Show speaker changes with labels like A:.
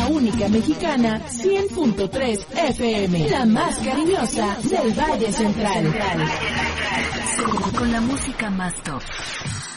A: la única mexicana 100.3 FM, la más cariñosa del Valle Central.
B: Con la música más top.